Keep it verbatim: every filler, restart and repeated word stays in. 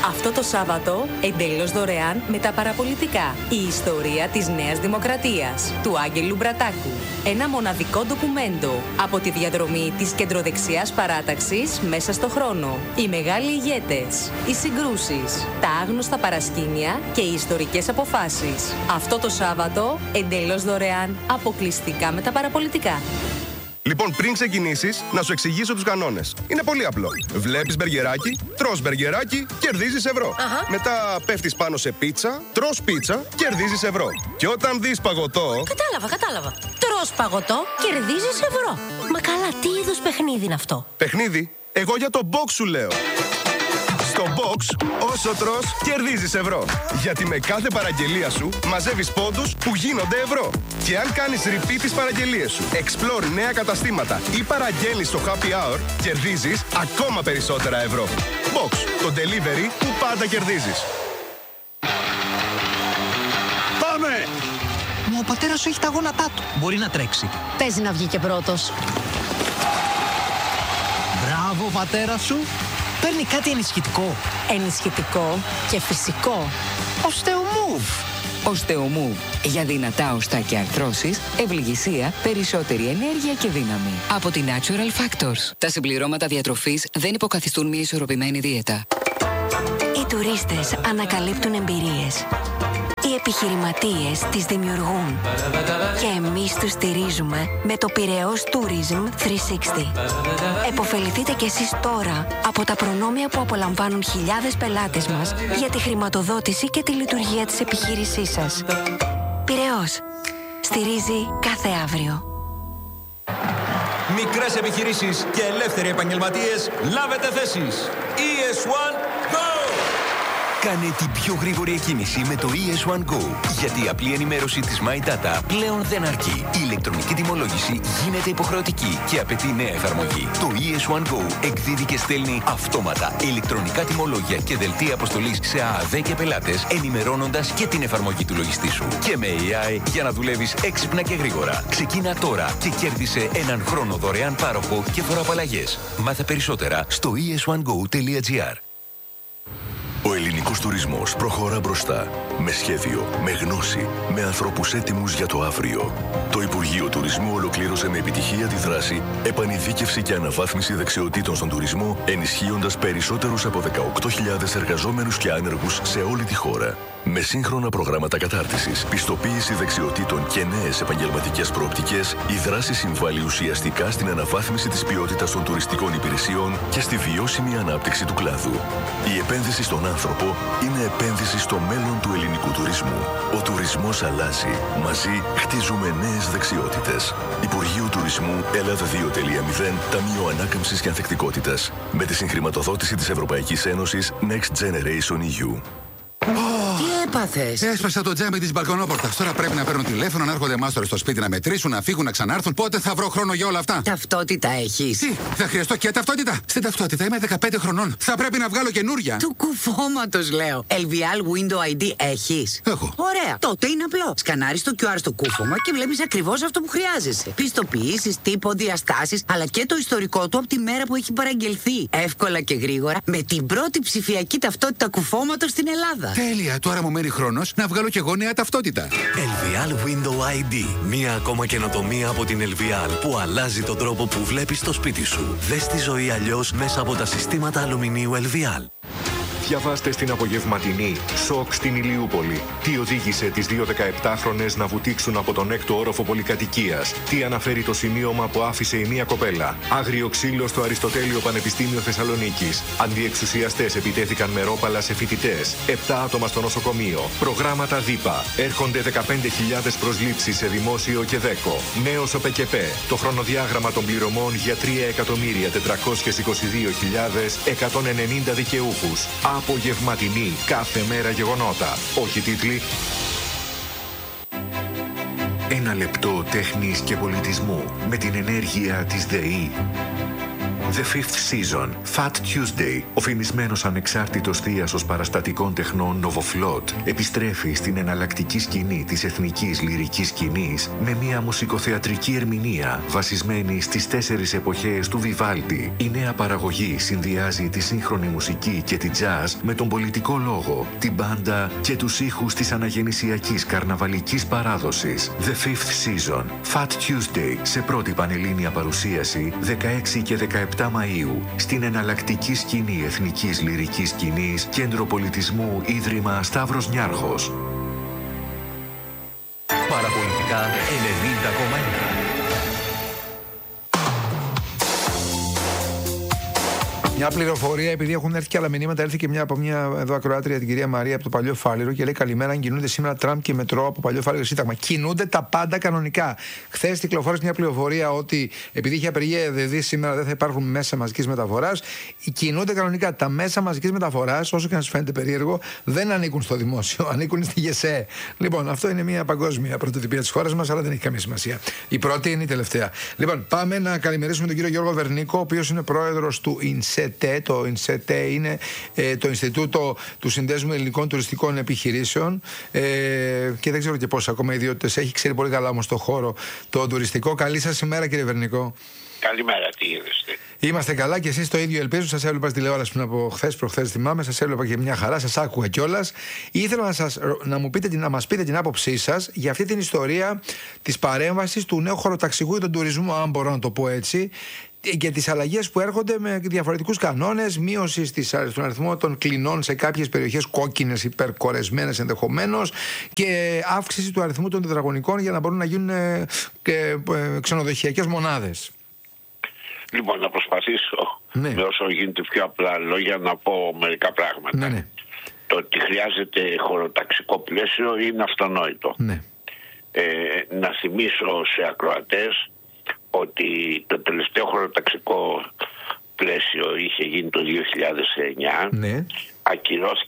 Αυτό το Σάββατο, εντελώς δωρεάν με τα παραπολιτικά. Η ιστορία της Νέας Δημοκρατίας, του Άγγελου Μπρατάκου. Ένα μοναδικό ντοκουμέντο από τη διαδρομή της κεντροδεξιάς παράταξης μέσα στο χρόνο. Οι μεγάλοι ηγέτες, οι συγκρούσεις, τα άγνωστα παρασκήνια και οι ιστορικές αποφάσεις. Αυτό το Σάββατο, εντελώς δωρεάν, αποκλειστικά με τα παραπολιτικά. Λοιπόν, πριν ξεκινήσεις, να σου εξηγήσω τους κανόνες. Είναι πολύ απλό. Βλέπεις μπεργκεράκι, τρως μπεργκεράκι, κερδίζεις ευρώ. Αχα. Μετά πέφτεις πάνω σε πίτσα, τρως πίτσα, κερδίζεις ευρώ. Και όταν δεις παγωτό... Κατάλαβα, κατάλαβα. Τρως παγωτό, κερδίζεις ευρώ. Μα καλά, τι είδους παιχνίδι είναι αυτό? Παιχνίδι? Εγώ για το box σου λέω. Στο box, όσο τρως, κερδίζεις ευρώ. Γιατί με κάθε παραγγελία σου μαζεύεις πόντους που γίνονται ευρώ. Και αν κάνεις repeat τις παραγγελίες σου, explore νέα καταστήματα ή παραγγέλνεις στο happy hour, κερδίζεις ακόμα περισσότερα ευρώ. Box, το delivery που πάντα κερδίζεις. Πάμε! Μα ο πατέρας σου έχει τα γόνατά του. Μπορεί να τρέξει. Παίζει να βγει και πρώτος. Μπράβο, πατέρα σου. Παίρνει κάτι ενισχυτικό. Ενισχυτικό και φυσικό. Osteomove. Osteomove. Για δυνατά οστά και αρθρώσεις, ευληγησία, περισσότερη ενέργεια και δύναμη. Από τη Natural Factors. Τα συμπληρώματα διατροφής δεν υποκαθιστούν μια ισορροπημένη δίαιτα. Οι τουρίστες ανακαλύπτουν εμπειρίες. Οι επιχειρηματίες τις δημιουργούν. Και εμείς τους στηρίζουμε με το Πειραιώς Tourism τριακόσια εξήντα. Εποφεληθείτε κι εσείς τώρα από τα προνόμια που απολαμβάνουν χιλιάδες πελάτες μας για τη χρηματοδότηση και τη λειτουργία της επιχείρησής σας. Πειραιώς. Στηρίζει κάθε αύριο. Μικρές επιχειρήσεις και ελεύθεροι επαγγελματίες, λάβετε θέσεις. ι ες ουάν Go! Κάνε την πιο γρήγορη εκκίνηση με το ι ες ουάν Go. Γιατί η απλή ενημέρωση της My Data πλέον δεν αρκεί. Η ηλεκτρονική τιμολόγηση γίνεται υποχρεωτική και απαιτεί νέα εφαρμογή. Το ι ες ουάν Go εκδίδει και στέλνει αυτόματα ηλεκτρονικά τιμολόγια και δελτία αποστολής σε ΑΑΔ και πελάτες, ενημερώνοντας και την εφαρμογή του λογιστή σου. Και με έι άι για να δουλεύεις έξυπνα και γρήγορα. Ξεκίνα τώρα και κέρδισε έναν χρόνο δωρεάν πάροχο και φοροαπαλλαγές. Μάθε περισσότερα στο ι ες ουάν γκο τελεία τζι άρ. Ο ελληνικός τουρισμός προχωρά μπροστά. Με σχέδιο, με γνώση, με ανθρώπους έτοιμους για το αύριο. Το Υπουργείο Τουρισμού ολοκλήρωσε με επιτυχία τη δράση επανειδίκευση και αναβάθμιση δεξιοτήτων στον τουρισμό, ενισχύοντας περισσότερους από δεκαοκτώ χιλιάδες εργαζόμενους και άνεργους σε όλη τη χώρα. Με σύγχρονα προγράμματα κατάρτισης, πιστοποίηση δεξιοτήτων και νέες επαγγελματικές προοπτικές, η δράση συμβάλλει ουσιαστικά στην αναβάθμιση της ποιότητας των τουριστικών υπηρεσιών και στη βιώσιμη ανάπτυξη του κλάδου. Η επένδυση στον άνθρωπο είναι επένδυση στο μέλλον του ελληνικού τουρισμού. Ο τουρισμός αλλάζει. Μαζί χτίζουμε νέες δεξιότητες. Υπουργείο Τουρισμού Ελλάδα δύο τελεία μηδέν, Ταμείο Ανάκαμψης και Ανθεκτικότητας. Με τη συγχρηματοδότηση της Ευρωπαϊκής Ένωσης Next Generation ι γιου. Τι έπαθες? Έσπασα το τζάμι της μπαλκονόπορτας. Τώρα πρέπει να παίρνω τηλέφωνο, να έρχονται μάστορες στο σπίτι να μετρήσουν, να φύγουν, να ξανάρθουν. Πότε θα βρω χρόνο για όλα αυτά? Ταυτότητα έχεις? Τι, θα χρειαστώ και ταυτότητα? Στην ταυτότητα είμαι δεκαπέντε χρονών. Θα πρέπει να βγάλω καινούρια. Του κουφώματος λέω. ελ βι ελ Window άι ντι έχεις? Έχω. Ωραία. Τότε είναι απλό. Σκανάρεις το κιου αρ στο κούφωμα και βλέπεις ακριβώς αυτό που χρειάζεσαι. Πιστοποιήσεις, τύπο, διαστάσεις, αλλά και το ιστορικό του από τη μέρα που έχει παραγγελθεί. Εύκολα και γρήγορα με την πρώτη ψηφιακή ταυτότητα κουφώματος στην Ελλάδα. Τέλεια. Τώρα μου μένει χρόνος να βγάλω κι εγώ νέα ταυτότητα. ελ βι ελ Window άι ντι. Μία ακόμα καινοτομία από την ελ βι ελ που αλλάζει τον τρόπο που βλέπεις το σπίτι σου. Δες τη ζωή αλλιώς μέσα από τα συστήματα αλουμινίου ελ βι ελ. Διαβάστε στην απογευματινή «Σοκ στην Ηλιούπολη». Τι οδήγησε τις δύο δεκαεπτάχρονες να βουτήξουν από τον έκτο όροφο πολυκατοικίας. Τι αναφέρει το σημείωμα που άφησε η μία κοπέλα. Άγριο ξύλο στο Αριστοτέλειο Πανεπιστήμιο Θεσσαλονίκης. Αντιεξουσιαστές επιτέθηκαν με ρόπαλα σε φοιτητές. Επτά άτομα στο νοσοκομείο. Προγράμματα ΔΥΠΑ. Έρχονται δεκαπέντε χιλιάδες προσλήψεις σε δημόσιο και δέκο. Νέος ΟΠΕΚΕΠΕ. Το χρονοδιάγραμμα των πληρωμών για τρία εκατομμύρια τετρακόσιες είκοσι δύο χιλιάδες εκατόν ενενήντα δικαιούχους. Απογευματινή, κάθε μέρα γεγονότα. Όχι τίτλοι. Ένα λεπτό τέχνης και πολιτισμού με την ενέργεια της ΔΕΗ. The Fifth Season, Fat Tuesday. Ο φημισμένος ανεξάρτητος θίασος παραστατικών τεχνών Novoflot επιστρέφει στην εναλλακτική σκηνή της εθνικής λυρικής σκηνής με μια μουσικοθεατρική ερμηνεία βασισμένη στις τέσσερις εποχές του Βιβάλντι. Η νέα παραγωγή συνδυάζει τη σύγχρονη μουσική και τη jazz με τον πολιτικό λόγο, την μπάντα και τους ήχους της αναγεννησιακής καρναβαλικής παράδοσης. The Fifth Season, Fat Tuesday, σε πρώτη πανελλήνια παρουσίαση δεκαέξι και δεκαεπτά Μαΐου στην εναλλακτική σκηνή εθνικής λυρικής σκηνής, Κέντρο Πολιτισμού, Ίδρυμα Σταύρος Νιάρχος. Παραπολιτικά ενενήντα κόμμα ένα. Μια πληροφορία, επειδή έχουν έρθει και άλλα μηνύματα, έρθει και μια από μια εδώ ακροάτρια, την κυρία Μαρία από το Παλιό Φάληρο, και λέει: καλημέρα, αν κινούνται σήμερα τραμ και μετρό από Παλιό Φάληρο Σύνταγμα. Κινούνται τα πάντα κανονικά. Χθες κυκλοφόρησε μια πληροφορία ότι επειδή είχε απεργία ΕΔΔ σήμερα δεν θα υπάρχουν μέσα μαζικής μεταφοράς. Κινούνται κανονικά. Τα μέσα μαζικής μεταφοράς, όσο και να σας φαίνεται περίεργο, δεν ανήκουν στο δημόσιο, ανήκουν στη ΓΕΣΕ. Λοιπόν, αυτό είναι μια παγκόσμια πρωτοτυπία της χώρας μας, αλλά δεν έχει καμία σημασία. Η πρώτη είναι η τελευταία. Λοιπόν, πάμε να καλημερίσουμε τον κύριο Γιώργο Βερνίκο, ο οποίος είναι πρόεδρος του ΙΝΣΕΤΕ. Το ΙΝΣΕΤΕ είναι ε, το Ινστιτούτο του Συνδέσμου Ελληνικών Τουριστικών Επιχειρήσεων, ε, και δεν ξέρω και πόσα ακόμα ιδιότητες έχει, ξέρει πολύ καλά όμως το χώρο το τουριστικό. Καλή σας ημέρα, κύριε Βερνίκο. Καλημέρα, τι είδεστε? Είμαστε καλά και εσείς το ίδιο, ελπίζω. Σας έβλεπα στη τηλεόραση πριν από χθες, προχθές θυμάμαι, σας έβλεπα και μια χαρά, σας άκουγα κιόλας. Ήθελα να, σας, να, μου πείτε, να μας πείτε την άποψή σας για αυτή την ιστορία της παρέμβασης του νέου χωροταξικού για τον τουρισμό, αν μπορώ να το πω έτσι, και τις αλλαγές που έρχονται με διαφορετικούς κανόνες, μείωση στον αριθμό των κλινών σε κάποιες περιοχές κόκκινες, υπερκορεσμένες ενδεχομένως, και αύξηση του αριθμού των τετραγωνικών για να μπορούν να γίνουν ε, ε, ξενοδοχειακές μονάδες. Λοιπόν, να προσπαθήσω ναι. με όσο γίνεται πιο απλά λόγια να πω μερικά πράγματα. Ναι, ναι. Το ότι χρειάζεται χωροταξικό πλαίσιο είναι αυτονόητο. Ναι. Ε, να θυμίσω σε ακροατές ότι το τελευταίο χωροταξικό πλαίσιο είχε γίνει το δύο χιλιάδες εννιά, ναι. ακυρώθηκε